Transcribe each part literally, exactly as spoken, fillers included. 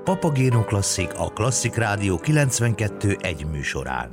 Papagéno Klasszik a Klasszik Rádió kilencvenkettő egy műsorán.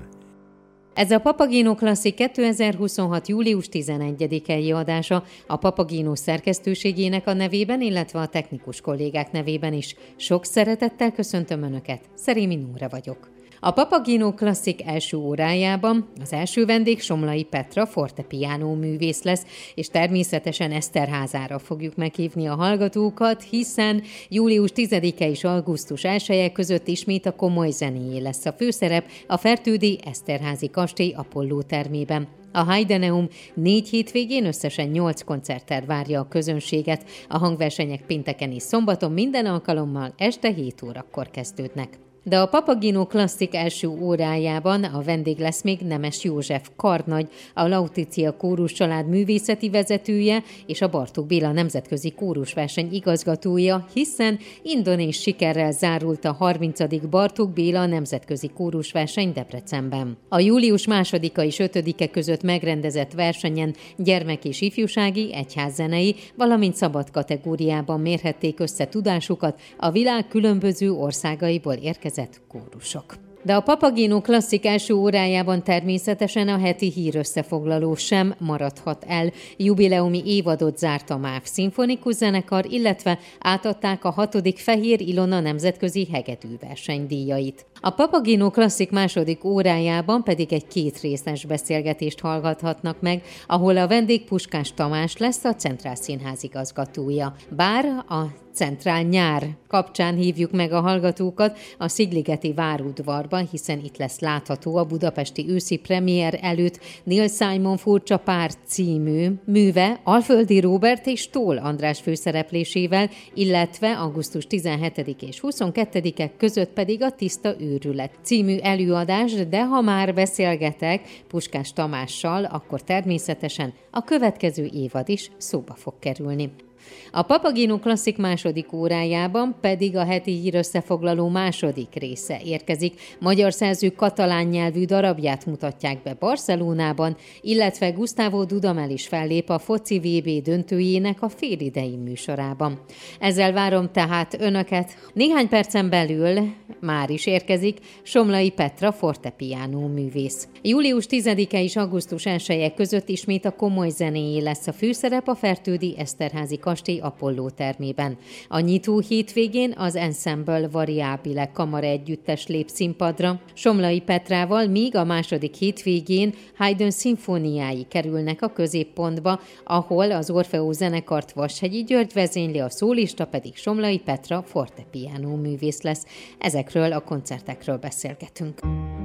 Ez a Papagéno Klasszik kétezer-huszonhat. július tizenegyedikei adása a Papagéno szerkesztőségének a nevében, illetve a technikus kollégák nevében is. Sok szeretettel köszöntöm Önöket, Szerémi Nóra vagyok. A Papagéno Klasszik első órájában az első vendég Somlai Petra fortepiano művész lesz, és természetesen Eszterházára fogjuk meghívni a hallgatókat, hiszen július tizedike és augusztus elseje között ismét a komoly zenéjé lesz a főszerep a Fertődi Eszterházi kastély Apolló termében. A Heideneum négy hétvégén összesen nyolc koncerttel várja a közönséget, a hangversenyek pénteken és szombaton minden alkalommal este hét órakor kezdődnek. De a Papagéno Klasszik első órájában a vendég lesz még Nemes József karnagy, a Lauticia Kórus család művészeti vezetője és a Bartók Béla nemzetközi kórusverseny igazgatója, hiszen indonéz sikerrel zárult a harmincadik Bartók Béla nemzetközi kórusverseny Debrecenben. A július másodika és ötödike között megrendezett versenyen gyermek- és ifjúsági, egyházzenei, valamint szabad kategóriában mérhették össze tudásukat a világ különböző országaiból érkezett kórusok. De a Papagéno Klasszik első órájában természetesen a heti hírösszefoglaló sem maradhat el. Jubileumi évadot zárt a MÁV szimfonikus zenekar, illetve átadták a hatodik Fehér Ilona nemzetközi hegedűverseny díjait. A Papagéno Klasszik második órájában pedig egy kétrészes beszélgetést hallgathatnak meg, ahol a vendég Puskás Tamás lesz, a Centrál Színház igazgatója. Bár a Centrál nyár kapcsán hívjuk meg a hallgatókat a Szigligeti várudvarban, hiszen itt lesz látható a budapesti őszi premier előtt Neil Simon Furcsa pár című műve Alföldi Róbert és Tóth András főszereplésével, illetve augusztus tizenhetedike és huszonkettedike között pedig a Tiszta őrület című előadás, de ha már beszélgetek Puskás Tamással, akkor természetesen a következő évad is szóba fog kerülni. A Papagéno Klasszik második órájában pedig a heti hírösszefoglaló második része érkezik. Magyar szerzők katalán nyelvű darabját mutatják be Barcelonában, illetve Gustavo Dudamel is fellép a foci vé bé döntőjének a félidei műsorában. Ezzel várom tehát Önöket. Néhány percen belül már is érkezik Somlai Petra fortepiano művész. július tizedike és augusztus elseje között ismét a komoly zenéjé lesz a főszerep a Fertődi Eszterházi kastély Apolló termében. A nyitó hétvégén az Ensemble Variabile kamara együttes lép színpadra. Somlai Petrával míg a második hétvégén Haydn szimfóniái kerülnek a középpontba, ahol az Orfeó zenekart Vashegyi György vezényli, a szólista pedig Somlai Petra fortepiano művész lesz. Ezekről a koncertekről beszélgetünk.